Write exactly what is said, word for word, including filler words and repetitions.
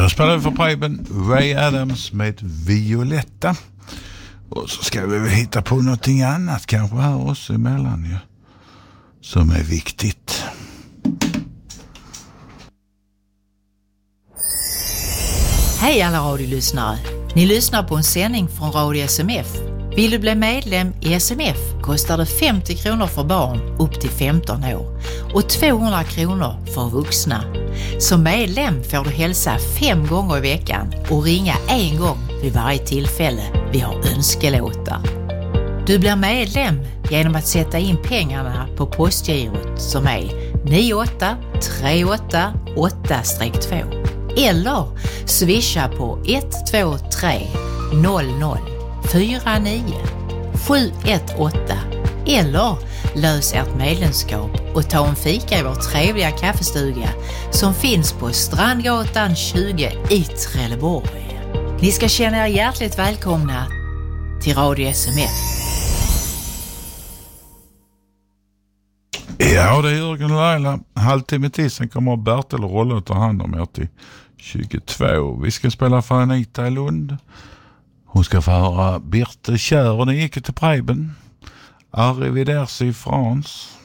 Då spelar vi för Preben Ray Adams med Violetta. Och så ska vi väl hitta på någonting annat kanske här också emellan ju, som är viktigt. Hej alla radiolyssnare. Ni lyssnar på en sändning från Radio S M F. Vill du bli medlem i S M F kostar det femtio kronor för barn upp till femton år och tvåhundra kronor för vuxna. Som medlem får du hälsa fem gånger i veckan och ringa en gång vid varje tillfälle vi har önskelåtar. Du blir medlem genom att sätta in pengarna på postgirot som är nio åtta tre åtta åtta två eller swisha på ett två tre noll noll fyra nio sju ett åtta eller lös ert medlemskap och ta en fika i vår trevliga kaffestuga som finns på Strandgatan tjugo i Trelleborg. Ni ska känna er hjärtligt välkomna till Radio S M F. Ja, det är Jörgen och Laila. Halvtimme till sen kommer Bertil och Rolle att ta hand om er till tjugotvå. Vi ska spela för Anita i Lund. Hon ska få höra Birte Kjär och den gick till Preben. Arrivederci France.